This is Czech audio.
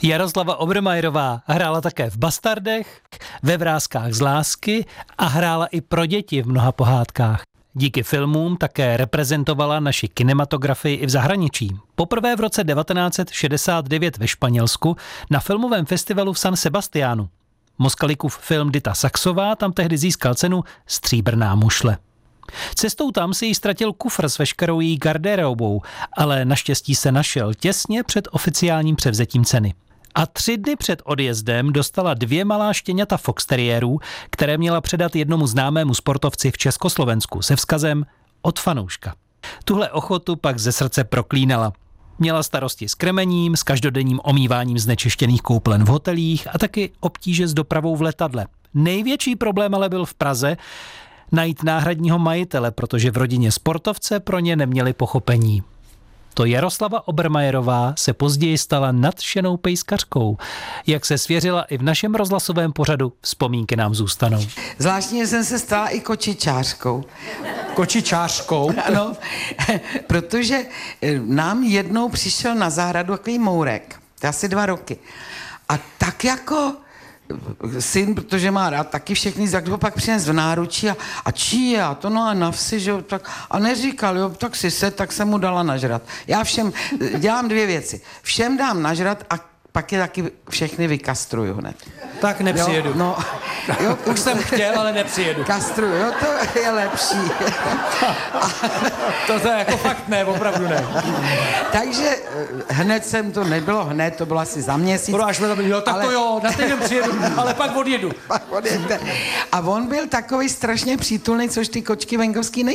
Jaroslava Obermajerová hrála také v Bastardech, ve Vrázkách z lásky a hrála i pro děti v mnoha pohádkách. Díky filmům také reprezentovala naši kinematografii i v zahraničí. Poprvé v roce 1969 ve Španělsku na filmovém festivalu v San Sebastiánu. Moskalikův film Dita Saxová tam tehdy získal cenu Stříbrná mušle. Cestou tam si jí ztratil kufr s veškerou její gardérobou, ale naštěstí se našel těsně před oficiálním převzetím ceny. A 3 dny před odjezdem dostala 2 malá štěňata foxteriérů, které měla předat jednomu známému sportovci v Československu se vzkazem od fanouška. Tuhle ochotu pak ze srdce proklínala. Měla starosti s krmením, s každodenním omýváním znečištěných koupelen v hotelích a taky obtíže s dopravou v letadle. Největší problém ale byl v Praze najít náhradního majitele, protože v rodině sportovce pro ně neměli pochopení. To Jaroslava Obermajerová se později stala nadšenou pejskařkou. Jak se svěřila i v našem rozhlasovém pořadu, vzpomínky nám zůstanou. Zvláštně jsem se stala i kočičářkou. Kočičářkou? Ano, protože nám jednou přišel na zahradu takový mourek, to je asi 2 roky. A tak jako syn, protože má rád taky všechny, tak ho pak přines v náručí a čí je, a to no a na vsi, že jo, tak, a neříkal, jo, tak si se, tak jsem mu dala nažrat. Já všem, dělám 2 věci. Všem dám nažrat a pak je taky všechny vykastruju hned. Tak nepřijedu. Jo, no, jo, už jsem chtěl, ale nepřijedu. Kastruju, jo, to je lepší. To je jako fakt ne, opravdu ne. Takže hned jsem to nebylo hned, to bylo asi za měsíc. Až mi to bylo, tak ale... to jo, na týden přijedu, ale pak odjedu. A on byl takový strašně přítulný, což ty kočky venkovský